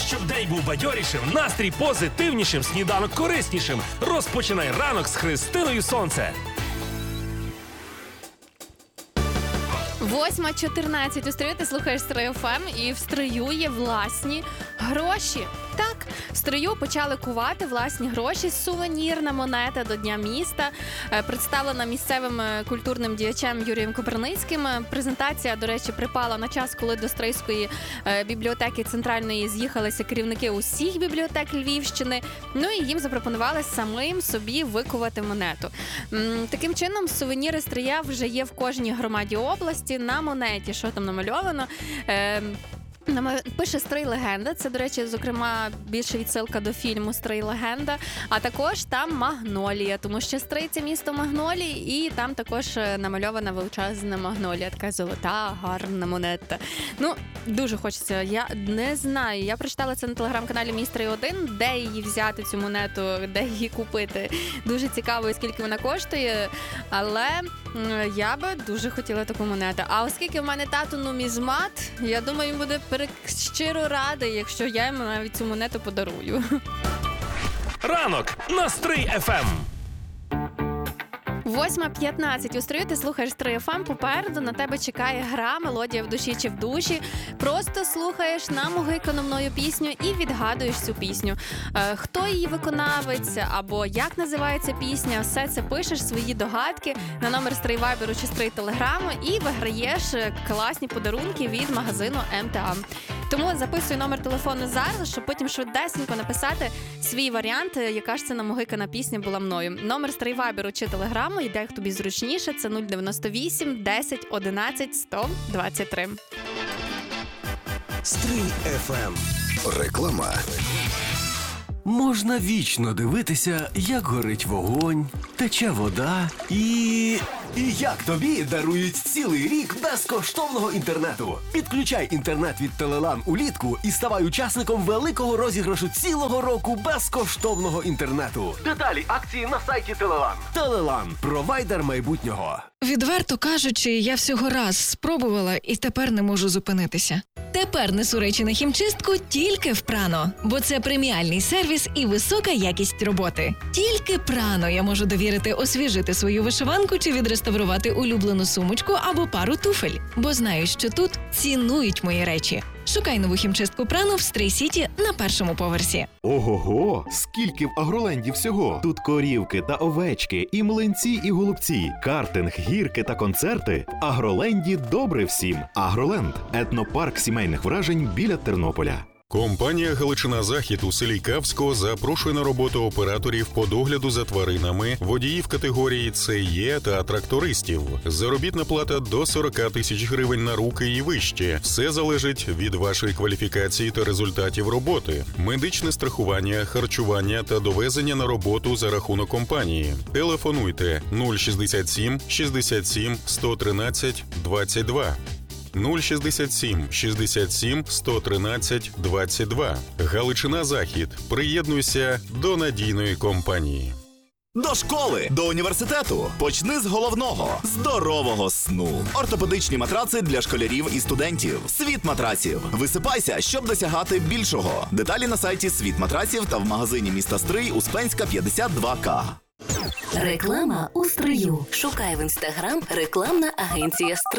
Щоб день був бадьорішим, настрій позитивнішим, сніданок кориснішим. Розпочинай ранок з Христиною Сонце. 8:14 у строю ти слухаєш Стрию ФМ, і в стрию є власні гроші. Так, в стрию почали кувати власні гроші. Сувенірна монета до Дня міста, представлена місцевим культурним діячем Юрієм Куперницьким. Презентація, до речі, припала на час, коли до Стрийської бібліотеки центральної з'їхалися керівники усіх бібліотек Львівщини. Ну і їм запропонували самим собі викувати монету. Таким чином, сувеніри Стрия вже є в кожній громаді області. На монеті, що там намальовано, пише «Стрий легенда». Це, до речі, зокрема, більше відсилка до фільму «Стрий легенда». А також там магнолія, тому що Стрий – це місто магнолій, і там також намальована величезна магнолія, така золота, гарна монета. Ну, дуже хочеться. Я не знаю. Я прочитала це на телеграм-каналі «Мій Стрий 1», де її взяти, цю монету, де її купити. Дуже цікаво, скільки вона коштує, але я би дуже хотіла таку монету. А оскільки в мене тато нумізмат, я думаю, він буде щиро радий, якщо я йому навіть цю монету подарую. Ранок на Стрий ФМ. 8:15 у строю ти слухаєш Стрий ФМ. Попереду на тебе чекає гра «Мелодія в душі чи в душі». Просто слухаєш намугикану мною пісню і відгадуєш цю пісню. Хто її виконавець або як називається пісня, все це пишеш, свої догадки на номер Стрий Вайберу чи Стрий Телеграму і виграєш класні подарунки від магазину МТА. Тому записуй номер телефону зараз, щоб потім швидесенько написати свій варіант, яка ж це намугикана пісня була мною. Номер Стрий Вайберу чи Телеграму, йде як тобі зручніше, це 098 10 11 123. Стрий ФМ. Реклама. Можна вічно дивитися, як горить вогонь, тече вода І як тобі дарують цілий рік безкоштовного інтернету. Підключай інтернет від Телелан улітку і ставай учасником великого розіграшу цілого року безкоштовного інтернету. Деталі акції на сайті Телелан. Телелан – провайдер майбутнього. Відверто кажучи, я всього раз спробувала і тепер не можу зупинитися. Тепер несу речі на хімчистку тільки в Прано, бо це преміальний сервіс і висока якість роботи. Тільки Прано я можу довірити освіжити свою вишиванку чи відреставрувати улюблену сумочку або пару туфель, бо знаю, що тут цінують мої речі. Шукай нову хімчистку Прано в Стрий Сіті на першому поверсі. Ого-го! Скільки в Агроленді всього! Тут корівки та овечки, і млинці, і голубці, картинг, гірки та концерти. В Агроленді добре всім. Агроленд – етнопарк сімейних вражень біля Тернополя. Компанія «Галичина-Захід» у селі Кавського запрошує на роботу операторів по догляду за тваринами, водіїв категорії ЦЕ та трактористів. Заробітна плата до 40 тисяч гривень на руки і вище. Все залежить від вашої кваліфікації та результатів роботи. Медичне страхування, харчування та довезення на роботу за рахунок компанії. Телефонуйте 067 67 113 22. 067 67 113 22. Галичина-Захід. Приєднуйся до надійної компанії. До школи, до університету. Почни з головного – здорового сну. Ортопедичні матраци для школярів і студентів. Світ матраців. Висипайся, щоб досягати більшого. Деталі на сайті Світ матраців та в магазині міста Стрий Успенська 52К. Реклама у стрию. Шукай в інстаграм рекламна агенція Стрий.